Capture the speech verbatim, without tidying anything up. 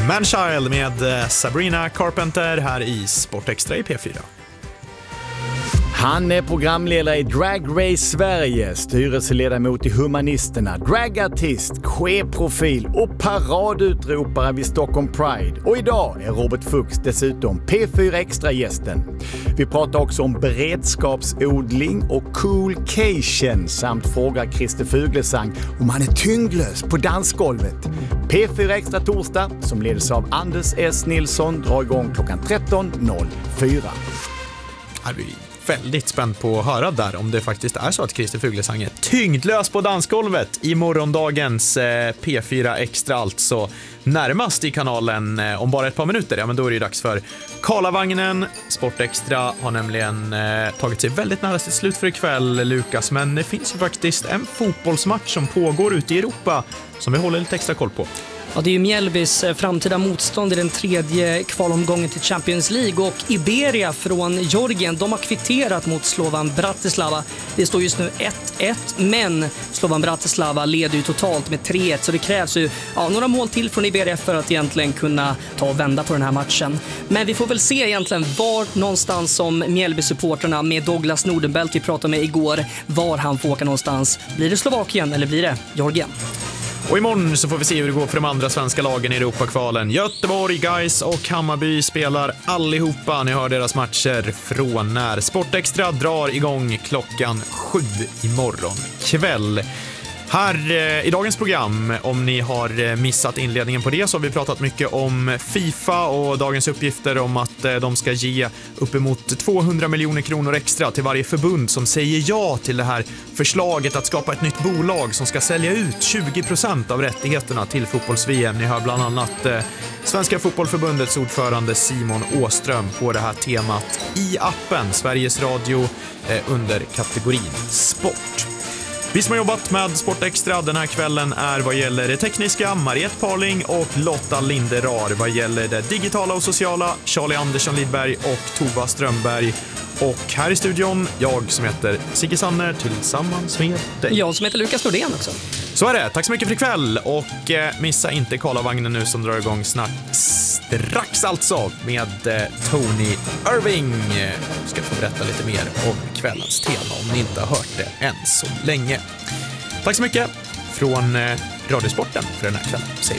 Manchild med Sabrina Carpenter här i Sport Extra i P fyra. Han är programledare i Drag Race Sverige, styrelseledamot i Humanisterna, dragartist, chefprofil och paradutropare vid Stockholm Pride. Och idag är Robert Fuchs dessutom P fyra Extra-gästen. Vi pratar också om beredskapsodling och coolcation samt frågar Christer Fuglesang om han är tyngdlös på dansgolvet. P fyra Extra torsdag, som leds av Anders S. Nilsson, drar igång klockan tretton noll fyra. Väldigt spänd på att höra där om det faktiskt är så att Christer Fuglesang är tyngdlös på dansgolvet i morgondagens eh, P fyra Extra, alltså närmast i kanalen eh, om bara ett par minuter. Ja, men då är det ju dags för Karlavagnen. Sport Extra har nämligen eh, tagit sig väldigt nära sitt slut för ikväll, Lukas, men det finns ju faktiskt en fotbollsmatch som pågår ute i Europa som vi håller lite extra koll på. Ja, det är ju Mjällbys framtida motstånd i den tredje kvalomgången till Champions League, och Iberia från Georgien, de har kvitterat mot Slovan Bratislava. Det står just nu ett ett, men Slovan Bratislava leder ju totalt med tre ett, så det krävs ju ja, några mål till från Iberia för att egentligen kunna ta och vända på den här matchen. Men vi får väl se egentligen var någonstans som Mjällby-supporterna med Douglas Nordenbelt vi pratade med igår, var han får åka någonstans. Blir det Slovakien eller blir det Georgien? Och imorgon så får vi se hur det går för de andra svenska lagen i Europakvalen. Göteborg, Gais och Hammarby spelar allihopa. Ni hör deras matcher från när Sport Extra drar igång klockan sju imorgon kväll. Här eh, i dagens program, om ni har missat inledningen på det, så har vi pratat mycket om FIFA och dagens uppgifter om att eh, de ska ge uppemot tvåhundra miljoner kronor extra till varje förbund som säger ja till det här förslaget att skapa ett nytt bolag som ska sälja ut tjugo procent av rättigheterna till fotbolls-V M. Ni hör bland annat eh, Svenska fotbollförbundets ordförande Simon Åström på det här temat i appen Sveriges Radio eh, under kategorin Sport. Vi som har jobbat med Sport Extra den här kvällen är vad gäller det tekniska Mariette Parling och Lotta Linderar, vad gäller det digitala och sociala Charlie Andersson Lidberg och Tova Strömberg, och här i studion jag som heter Sigge Sanner tillsammans med dig. Jag som heter Lukas Nordén också. Så är det, tack så mycket för ikväll, och eh, missa inte Karlavagnen nu som drar igång snart strax alltså med eh, Tony Irving. Jag ska få berätta lite mer om kvällens tema om ni inte har hört det än så länge. Tack så mycket från eh, Radiosporten för den här kvällen. Säger